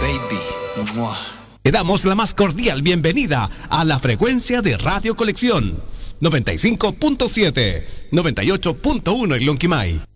baby. Mua. Te damos la más cordial bienvenida a la frecuencia de Radio Colección 95.7, 98.1 en Lonquimay.